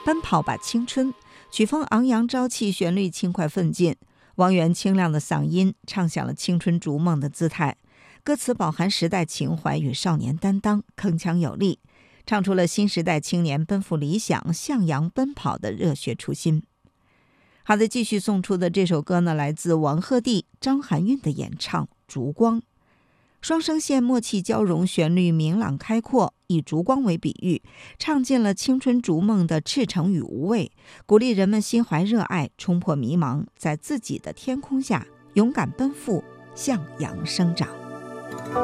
奔跑吧青春，曲风昂扬朝气，旋律轻快奋进。汪源清亮的嗓音唱响了青春逐梦的姿态，歌词饱含时代情怀与少年担当，铿锵有力，唱出了新时代青年奔赴理想、向阳奔跑的热血初心。好的，继续送出的这首歌呢，来自王鹤棣、张含韵的演唱《烛光》。双声线默契交融，旋律明朗开阔，以烛光为比喻，唱尽了青春逐梦的赤诚与无畏，鼓励人们心怀热爱，冲破迷茫，在自己的天空下勇敢奔赴，向阳生长。